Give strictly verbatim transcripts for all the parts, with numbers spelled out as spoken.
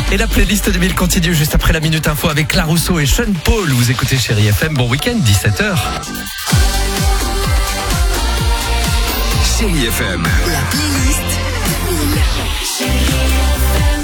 Et la playlist deux mille continue juste après la Minute Info avec Clara Rousseau et Sean Paul. Vous écoutez Chérie F M, bon week-end, dix-sept heures. Chérie F M. La playlist Chérie F M.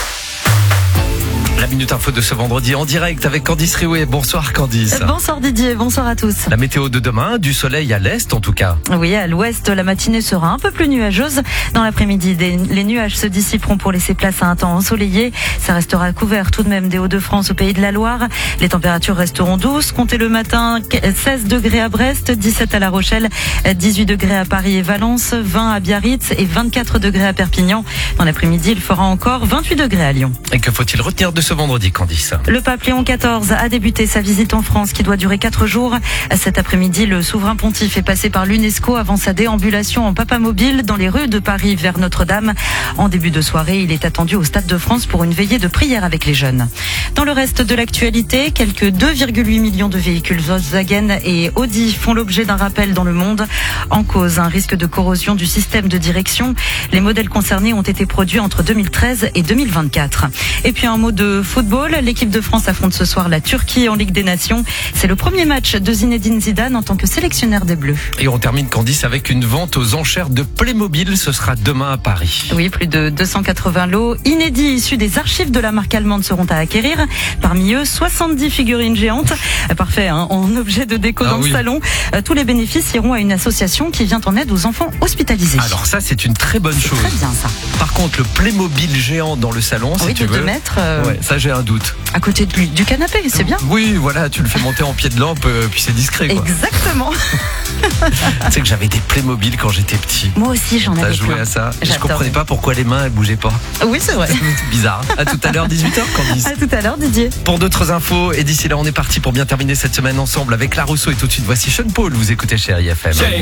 La Minute Info de ce vendredi en direct avec Candice Riouet. Bonsoir Candice. Bonsoir Didier, bonsoir à tous. La météo de demain, du soleil à l'est en tout cas. Oui, à l'ouest, la matinée sera un peu plus nuageuse. Dans l'après-midi, des, les nuages se dissiperont pour laisser place à un temps ensoleillé. Ça restera couvert tout de même des Hauts-de-France au Pays de la Loire. Les températures resteront douces. Comptez le matin seize degrés à Brest, dix-sept à La Rochelle, dix-huit degrés à Paris et Valence, vingt à Biarritz et vingt-quatre degrés à Perpignan. Dans l'après-midi, il fera encore vingt-huit degrés à Lyon. Et que faut-il retenir de ce vendredi, Candice? Le pape Léon quatorze a débuté sa visite en France qui doit durer quatre jours. Cet après-midi, le souverain pontife est passé par l'UNESCO avant sa déambulation en papamobile dans les rues de Paris vers Notre-Dame. En début de soirée, il est attendu au Stade de France pour une veillée de prière avec les jeunes. Dans le reste de l'actualité, quelques deux virgule huit millions de véhicules Volkswagen et Audi font l'objet d'un rappel dans le monde. En cause, un risque de corrosion du système de direction. Les modèles concernés ont été produits entre deux mille treize et deux mille vingt-quatre. Et puis un mot de football. L'équipe de France affronte ce soir la Turquie en Ligue des Nations. C'est le premier match de Zinedine Zidane en tant que sélectionneur des Bleus. Et on termine Candice avec une vente aux enchères de Playmobil. Ce sera demain à Paris. Oui, plus de deux cent quatre-vingts lots inédits issus des archives de la marque allemande seront à acquérir. Parmi eux, soixante-dix figurines géantes. Parfait, hein, en objet de déco ah, dans oui. le salon. Tous les bénéfices iront à une association qui vient en aide aux enfants hospitalisés. Alors ça, c'est une très bonne c'est chose. Très bien ça. Par contre, le Playmobil géant dans le salon, si oui, tu de veux. deux mètres. Euh... Ouais, ça j'ai un doute. À côté de lui, du canapé, c'est bien. Oui, voilà, tu le fais monter en pied de lampe, euh, puis c'est discret, quoi. Exactement. Tu sais que j'avais des Playmobil quand j'étais petit. Moi aussi, j'en T'as avais joué plein. à ça. Et je J'adorais. comprenais pas pourquoi les mains elles bougeaient pas. Oui, c'est vrai. C'est bizarre. À tout à l'heure, dix-huit heures, Candice. À tout à l'heure, Didier. Pour d'autres infos, et d'ici là, on est parti pour bien terminer cette semaine ensemble avec Clara Rousseau. Et tout de suite, voici Sean Paul. Vous écoutez Chérie F M.